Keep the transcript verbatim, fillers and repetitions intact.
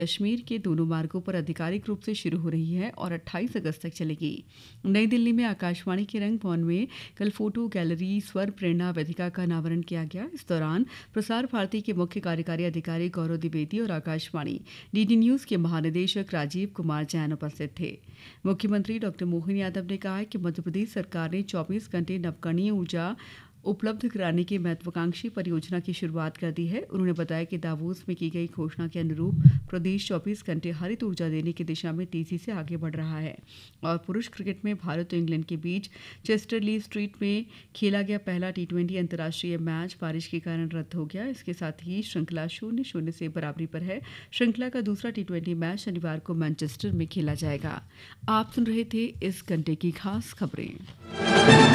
कश्मीर के दोनों मार्गों पर आधिकारिक रूप से शुरू हो रही है और अट्ठाईस अगस्त तक चलेगी। नई दिल्ली में आकाशवाणी के रंग भवन में कल फोटो गैलरी स्वर प्रेरणा वेदिका का अनावरण किया गया। इस दौरान प्रसार भारती के मुख्य कार्यकारी अधिकारी गौरव द्विवेदी और आकाशवाणी डीडी न्यूज के महानिदेशक राजीव कुमार जैन उपस्थित थे। मुख्यमंत्री डॉक्टर मोहन यादव ने कहा कि मध्यप्रदेश सरकार ने चौबीस घंटे नवकरणीय ऊर्जा उपलब्ध कराने की महत्वाकांक्षी परियोजना की शुरुआत कर दी है। उन्होंने बताया कि दावोस में की गई घोषणा के अनुरूप प्रदेश चौबीस घंटे हरित ऊर्जा देने की दिशा में तेजी से आगे बढ़ रहा है। और पुरुष क्रिकेट में भारत और इंग्लैंड के बीच चेस्टरली स्ट्रीट में खेला गया पहला टी ट्वेंटी अंतर्राष्ट्रीय मैच बारिश के कारण रद्द हो गया। इसके साथ ही श्रृंखला शून्य शून्य से बराबरी पर है। श्रृंखला का दूसरा टी ट्वेंटी मैच शनिवार को मैनचेस्टर में खेला जाएगा। आप सुन रहे थे इस घंटे की खास खबरें।